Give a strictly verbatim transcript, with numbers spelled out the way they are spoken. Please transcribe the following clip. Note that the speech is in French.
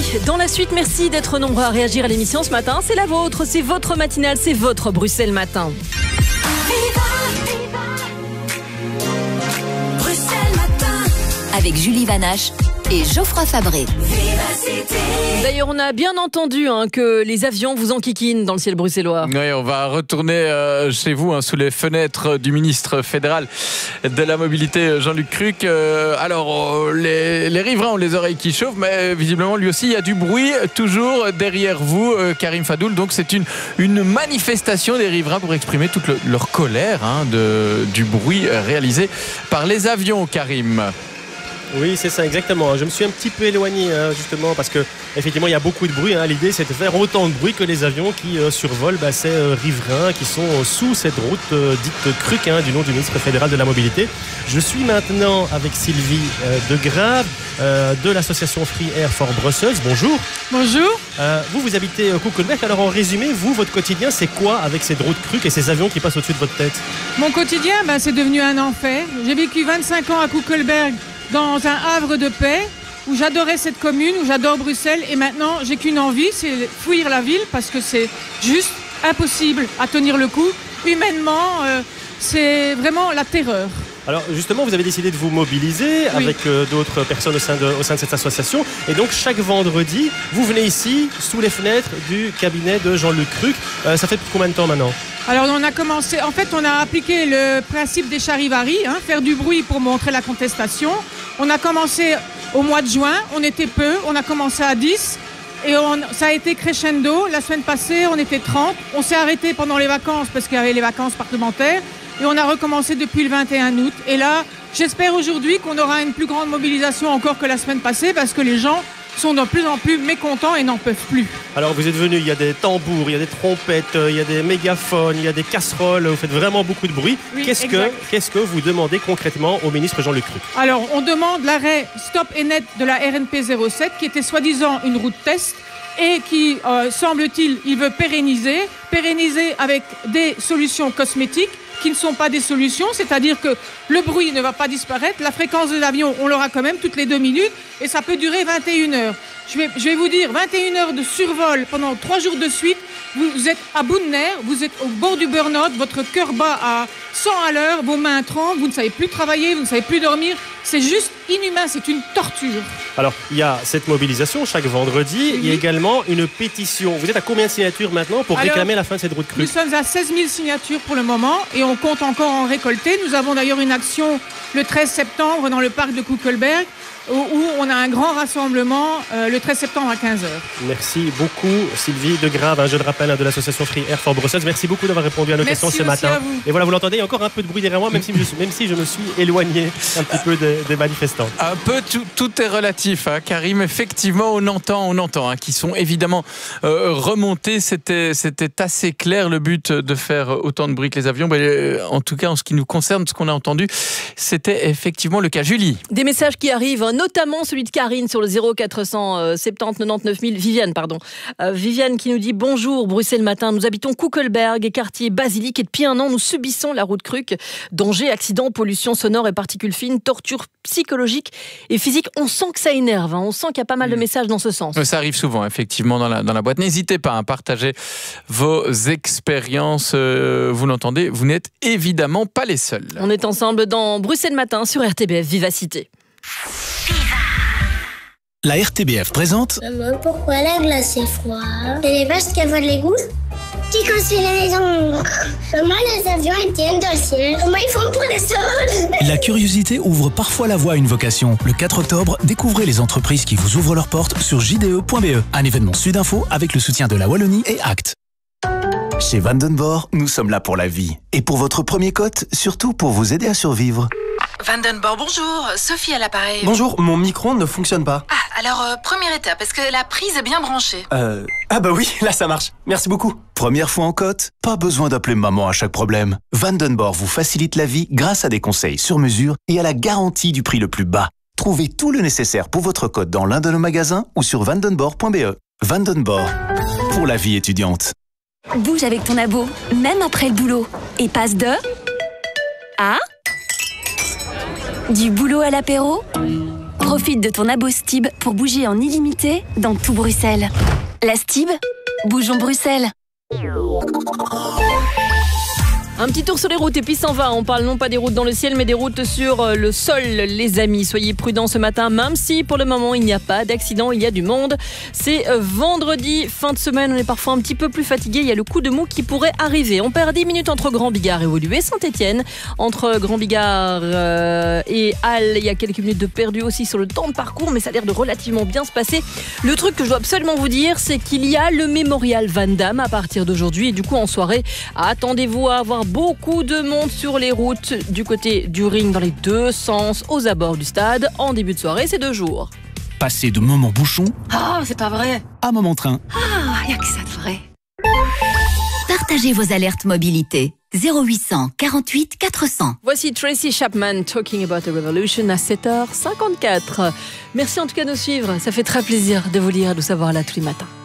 Dans la suite, merci d'être nombreux à réagir à l'émission ce matin. C'est la vôtre, c'est votre matinale, c'est votre Bruxelles Matin. Bruxelles Matin avec Julie Vanache et Geoffroy Fabré. D'ailleurs, on a bien entendu hein, que les avions vous enquiquinent dans le ciel bruxellois. Oui, on va retourner euh, chez vous, hein, sous les fenêtres du ministre fédéral de la mobilité, Jean-Luc Cruc. Euh, alors, euh, les, les riverains ont les oreilles qui chauffent, mais visiblement, lui aussi, il y a du bruit toujours derrière vous, euh, Karim Fadoul. Donc, c'est une, une manifestation des riverains pour exprimer toute le, leur colère hein, de, du bruit réalisé par les avions, Karim. Oui, c'est ça, exactement. Je me suis un petit peu éloigné, hein, justement, parce que effectivement, il y a beaucoup de bruit. Hein. L'idée, c'est de faire autant de bruit que les avions qui euh, survolent bah, ces euh, riverains qui sont euh, sous cette route euh, dite Cruc, hein, du nom du ministre fédéral de la mobilité. Je suis maintenant avec Sylvie euh, de Grave, euh, de l'association Free Air for Brussels. Bonjour. Bonjour. Euh, vous, vous habitez euh, Koekelberg. Alors, en résumé, vous, votre quotidien, c'est quoi avec cette route Cruc et ces avions qui passent au-dessus de votre tête? Mon quotidien, bah, c'est devenu un enfer. J'ai vécu vingt-cinq ans à Koekelberg, dans un havre de paix, où j'adorais cette commune, où j'adore Bruxelles, et maintenant j'ai qu'une envie, c'est fuir la ville, parce que c'est juste impossible à tenir le coup. Humainement, euh, c'est vraiment la terreur. Alors justement, vous avez décidé de vous mobiliser oui. avec euh, d'autres personnes au sein, de, au sein de cette association. Et donc chaque vendredi, vous venez ici, sous les fenêtres du cabinet de Jean-Luc Cruc. Euh, ça fait combien de temps maintenant ? Alors on a commencé, en fait on a appliqué le principe des charivaris, hein, faire du bruit pour montrer la contestation. On a commencé au mois de juin, on était peu, on a commencé à dix et on, ça a été crescendo. La semaine passée on était trente, on s'est arrêté pendant les vacances parce qu'il y avait les vacances parlementaires et on a recommencé depuis le vingt et un août. Et là j'espère aujourd'hui qu'on aura une plus grande mobilisation encore que la semaine passée parce que les gens sont de plus en plus mécontents et n'en peuvent plus. Alors vous êtes venus, il y a des tambours, il y a des trompettes, il y a des mégaphones, il y a des casseroles, vous faites vraiment beaucoup de bruit. Oui, qu'est-ce, que, qu'est-ce que vous demandez concrètement au ministre Jean-Luc Cruc ? Alors on demande l'arrêt stop et net de la R N P zéro sept qui était soi-disant une route test et qui, euh, semble-t-il, il veut pérenniser, pérenniser avec des solutions cosmétiques qui ne sont pas des solutions, c'est-à-dire que le bruit ne va pas disparaître, la fréquence de l'avion, on l'aura quand même toutes les deux minutes, et ça peut durer vingt et une heures. Je vais, je vais vous dire, vingt et une heures de survol pendant trois jours de suite, vous êtes à bout de nerfs, vous êtes au bord du burn-out, votre cœur bat à cent à l'heure, vos mains tremblent, vous ne savez plus travailler, vous ne savez plus dormir, c'est juste inhumain, c'est une torture. Alors, il y a cette mobilisation chaque vendredi, oui. Il y a également une pétition. Vous êtes à combien de signatures maintenant pour Alors, réclamer la fin de cette route Cruc ? Nous sommes à seize mille signatures pour le moment et on compte encore en récolter. Nous avons d'ailleurs une action le treize septembre dans le parc de Koekelberg où on a un grand rassemblement euh, le treize septembre à quinze heures. Merci beaucoup Sylvie de Grave, hein, je le rappelle, hein, de l'association Free Air for Brussels. Merci beaucoup d'avoir répondu à nos Merci questions ce matin. Et voilà, vous l'entendez, il y a encore un peu de bruit derrière moi, même si je, même si je me suis éloigné un petit peu des, des manifestants. Un peu, tout, tout est relatif, hein, Karim. Effectivement, on entend, on entend, hein, qui sont évidemment euh, remontés. C'était, c'était assez clair le but de faire autant de bruit que les avions. Mais, euh, en tout cas, en ce qui nous concerne, ce qu'on a entendu, c'était effectivement le cas. Julie. Des messages qui arrivent, hein, notamment celui de Karine sur le zéro quatre cent soixante-dix quatre-vingt-dix-neuf mille. Viviane, pardon. Euh, Viviane qui nous dit « Bonjour, Bruxelles Matin. Nous habitons Koekelberg et quartier Basilique et depuis un an, nous subissons la route Cruc. Danger, accidents, pollution sonore et particules fines, torture psychologique et physique. » On sent que ça énerve. Hein. On sent qu'il y a pas mal de messages dans ce sens. Ça arrive souvent, effectivement, dans la, dans la boîte. N'hésitez pas à partager vos expériences. Euh, vous l'entendez, vous n'êtes évidemment pas les seuls. On est ensemble dans Bruxelles Matin sur R T B F Vivacité. La R T B F présente... Maman, pourquoi la glace est froide? Elle est parce qu'elle vole les gousses? Qui construit les maisons? Comment les avions ils tiennent dans le ciel? Comment ils font pour les sols? La curiosité ouvre parfois la voie à une vocation. Le quatre octobre, découvrez les entreprises qui vous ouvrent leurs portes sur j d e point b e. Un événement Sudinfo avec le soutien de la Wallonie et Act. Chez Vandenborg, nous sommes là pour la vie. Et pour votre premier cote, surtout pour vous aider à survivre. Vandenborg, bonjour, Sophie à l'appareil. Bonjour, mon micro-ondes ne fonctionne pas. Ah, alors euh, première étape, est-ce que la prise est bien branchée? Euh... Ah bah oui, là ça marche. Merci beaucoup. Première fois en côte? Pas besoin d'appeler maman à chaque problème. Vandenborg vous facilite la vie grâce à des conseils sur mesure et à la garantie du prix le plus bas. Trouvez tout le nécessaire pour votre côte dans l'un de nos magasins ou sur vandenborg point b e. Vandenborg, pour la vie étudiante. Bouge avec ton abo, même après le boulot. Et passe de... à... du boulot à l'apéro Profite de ton abo Stib pour bouger en illimité dans tout Bruxelles. La Stib, bougeons Bruxelles. Un petit tour sur les routes et puis s'en va. On parle non pas des routes dans le ciel, mais des routes sur le sol, les amis. Soyez prudents ce matin, même si pour le moment il n'y a pas d'accident, il y a du monde. C'est vendredi, fin de semaine, on est parfois un petit peu plus fatigué. Il y a le coup de mou qui pourrait arriver. On perd dix minutes entre Grand-Bigard et Woluwe, Saint-Étienne. Entre Grand-Bigard euh, et Halle, il y a quelques minutes de perdu aussi sur le temps de parcours, mais ça a l'air de relativement bien se passer. Le truc que je dois absolument vous dire, c'est qu'il y a le mémorial Van Damme à partir d'aujourd'hui. Et du coup, en soirée, attendez-vous à avoir beaucoup de monde sur les routes du côté du ring dans les deux sens aux abords du stade en début de soirée, c'est deux jours. Passez de moments bouchons Ah, c'est pas vrai. à moments train. Ah, y a que ça de vrai. Partagez vos alertes mobilité. zéro huit cent quarante-huit quatre cents. Voici Tracy Chapman, Talking About a Revolution à sept heures cinquante-quatre. Merci en tout cas de nous suivre, ça fait très plaisir de vous lire et de vous savoir là tous les matins.